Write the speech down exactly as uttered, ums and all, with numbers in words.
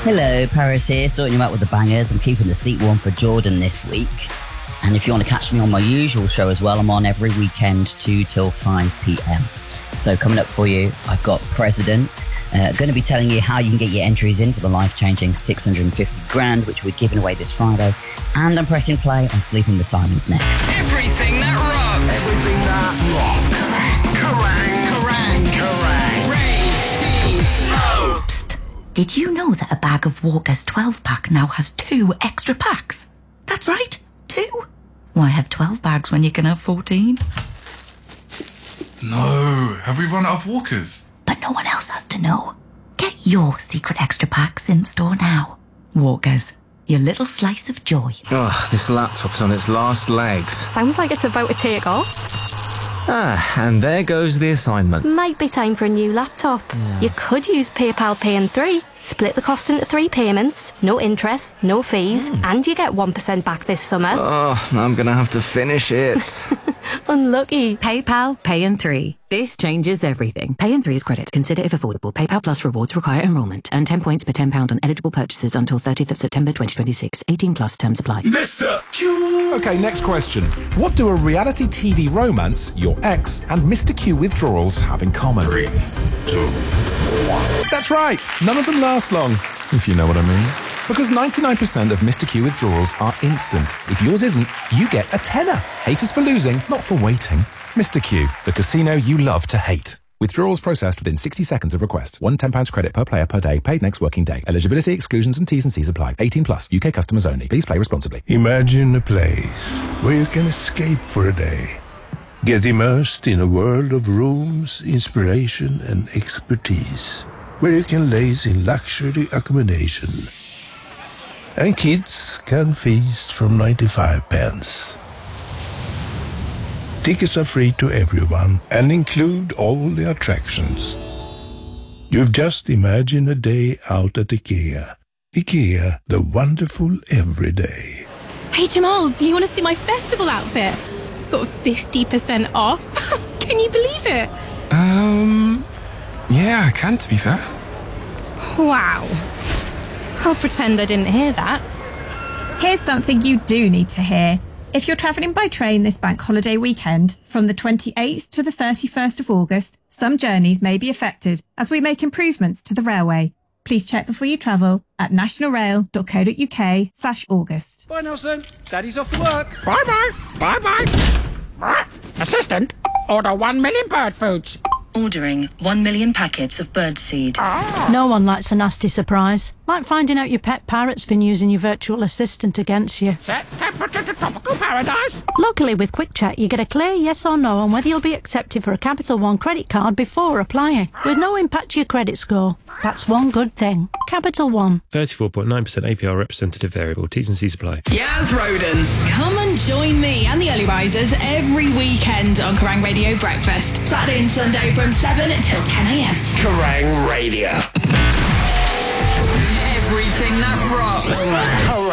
Hello, Paris here, sorting you out with the bangers. I'm keeping the seat warm for Jordan this week. And if you want to catch me on my usual show as well, I'm on every weekend, two till five p.m. So coming up for you, I've got President. Uh, going to be telling you how you can get your entries in for the life-changing six hundred fifty grand, which we're giving away this Friday. And I'm pressing play on Sleeping with Simons next. Everything that rocks. Everything that rocks. Kerrang! Kerrang! Kerrang! Radio. Psst. Did you know that a bag of Walker's twelve pack now has two extra packs? That's right, two. Why have twelve bags when you can have fourteen? No, have we run out of Walkers? But no one else has to know. Get your secret extra packs in store now. Walkers, your little slice of joy. Ugh, this laptop's on its last legs. Sounds like it's about to take off. Ah, and there goes the assignment. Might be time for a new laptop. Yeah. You could use PayPal Pay in three. Split the cost into three payments, no interest, no fees, mm. and you get one percent back this summer. Oh, I'm gonna have to finish it. Unlucky. PayPal Pay in three. This changes everything. Pay in three is credit. Consider if affordable. PayPal Plus rewards require enrolment. Earn ten points per ten pounds on eligible purchases until thirtieth of September twenty twenty-six. eighteen plus terms apply. Mister Q! Okay, next question. What do a reality T V romance, your ex, and Mister Q withdrawals have in common? Three, two, one. That's right. None of them last long, if you know what I mean. Because ninety-nine percent of Mister Q withdrawals are instant. If yours isn't, you get a tenner. Haters for losing, not for waiting. Mister Q, the casino you love to hate. Withdrawals processed within sixty seconds of request. One ten pounds credit per player per day, paid next working day. Eligibility, exclusions and T's and C's apply. eighteen plus, U K customers only. Please play responsibly. Imagine a place where you can escape for a day. Get immersed in a world of rooms, inspiration and expertise. Where you can laze in luxury accommodation. And kids can feast from ninety-five pence. Tickets are free to everyone and include all the attractions. You've just imagined a day out at IKEA. IKEA, the wonderful everyday. Hey Jamal, do you want to see my festival outfit? Got fifty percent off. Can you believe it? Um, yeah, I can, to be fair. Wow. I'll pretend I didn't hear that. Here's something you do need to hear. If you're travelling by train this bank holiday weekend, from the twenty-eighth to the thirty-first of August, some journeys may be affected as we make improvements to the railway. Please check before you travel at nationalrail.co.uk slash August. Bye, Nelson. Daddy's off to work. Bye-bye. Bye-bye. Assistant, order one million bird foods. Ordering one million packets of birdseed. Ah. No one likes a nasty surprise. Like finding out your pet parrot's been using your virtual assistant against you. Set temperature to tropical paradise. Luckily, with Quick Check, you get a clear yes or no on whether you'll be accepted for a Capital One credit card before applying, with no impact to your credit score. That's one good thing. Capital One. thirty-four point nine percent A P R representative variable. T's and C's apply. Yaz Roden. Come and join me and the early risers every weekend on Kerrang Radio Breakfast. Saturday and Sunday from seven until ten a.m. Kerrang Radio. Everything that rocks.